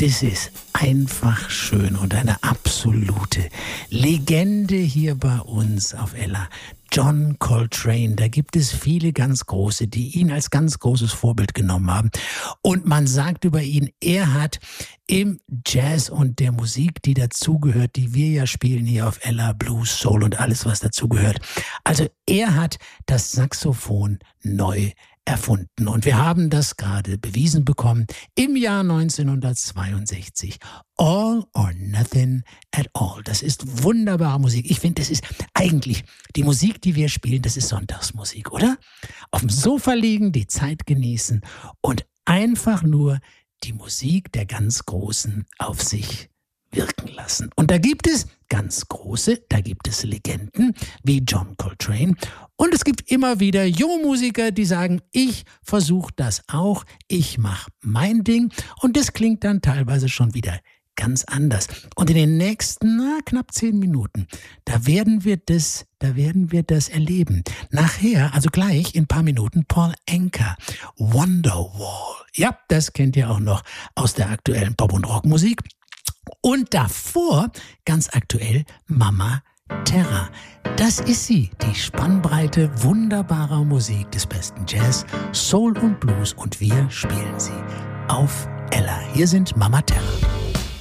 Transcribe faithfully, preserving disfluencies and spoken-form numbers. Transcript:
Das ist einfach schön und eine absolute Legende hier bei uns auf Ella. John Coltrane, da gibt es viele ganz große, die ihn als ganz großes Vorbild genommen haben. Und man sagt über ihn, er hat im Jazz und der Musik, die dazugehört, die wir ja spielen hier auf Ella, Blues, Soul und alles, was dazugehört. Also er hat das Saxophon neu erfunden. Und wir haben das gerade bewiesen bekommen im Jahr neunzehnhundertzweiundsechzig. All or Nothing at All. Das ist wunderbare Musik. Ich finde, das ist eigentlich die Musik, die wir spielen, das ist Sonntagsmusik, oder? Auf dem Sofa liegen, die Zeit genießen und einfach nur die Musik der ganz Großen auf sich wirken lassen. Und da gibt es ganz große, da gibt es Legenden wie John Coltrane und es gibt immer wieder junge Musiker, die sagen, ich versuche das auch, ich mache mein Ding und das klingt dann teilweise schon wieder ganz anders. Und in den nächsten na, knapp zehn Minuten, da werden wir das, da werden wir das erleben. Nachher, also gleich in ein paar Minuten, Paul Anka, Wonderwall. Ja, das kennt ihr auch noch aus der aktuellen Pop- und Rockmusik. Und davor, ganz aktuell, Mama Terra. Das ist sie, die Spannbreite wunderbarer Musik des besten Jazz, Soul und Blues. Und wir spielen sie auf Ella. Hier sind Mama Terra.